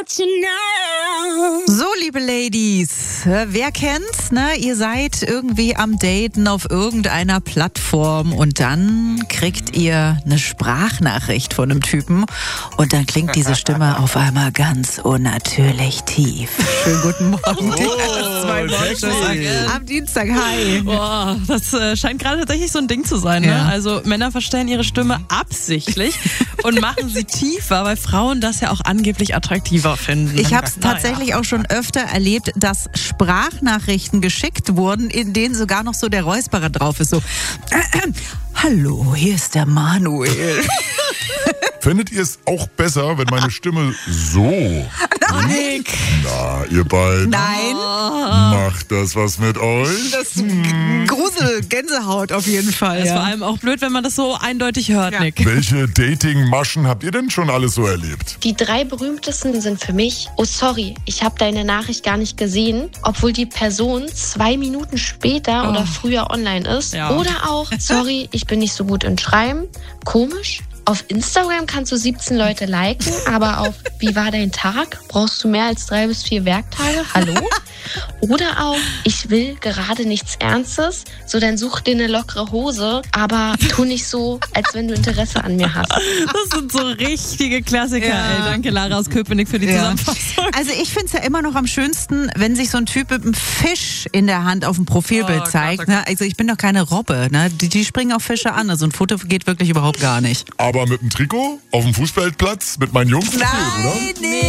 So, liebe Ladies, wer kennt's, ne? Ihr seid irgendwie am Daten auf irgendeiner Plattform und dann kriegt ihr eine Sprachnachricht von einem Typen und dann klingt diese Stimme auf einmal ganz unnatürlich tief. Schönen guten Morgen. Am Dienstag, hi. Boah, das scheint gerade tatsächlich so ein Ding zu sein. Ne? Ja. Also Männer verstellen ihre Stimme absichtlich und machen sie tiefer, weil Frauen das ja auch angeblich attraktiver finden. Ich habe es tatsächlich auch schon öfter erlebt, dass Sprachnachrichten geschickt wurden, in denen sogar noch so der Räusperer drauf ist. So, hallo, hier ist der Manuel. Findet ihr es auch besser, wenn meine Stimme so Nein. Na, ihr beiden, Nein. macht das was mit euch? Das Grusel, Gänsehaut auf jeden Fall. Ist vor allem auch blöd, wenn man das so eindeutig hört, Ja. Nick. Welche Dating-Maschen habt ihr denn schon alles so erlebt? Die 3 berühmtesten sind für mich: Oh sorry, ich habe deine Nachricht gar nicht gesehen, obwohl die Person 2 Minuten später oder früher online ist. Ja. Oder auch: Sorry, ich bin nicht so gut in Schreiben. Komisch. Auf Instagram kannst du 17 Leute liken, aber auf Wie war dein Tag brauchst du mehr als 3 bis 4 Werktage. Hallo? Oder auch: Ich will gerade nichts Ernstes, so dann such dir eine lockere Hose, aber tu nicht so, als wenn du Interesse an mir hast. Das sind so richtige Klassiker. Ja. Ey, danke Lara aus Köpenick für die Ja. Zusammenfassung. Also ich finde es ja immer noch am schönsten, wenn sich so ein Typ mit einem Fisch in der Hand auf dem Profilbild Oh Gott, zeigt. oh Ne? Also ich bin doch keine Robbe. Ne? Die springen auf Fische an. Also ein Foto geht wirklich überhaupt gar nicht. Aber mit dem Trikot auf dem Fußballplatz mit meinen Jungs, das geht, oder? nee.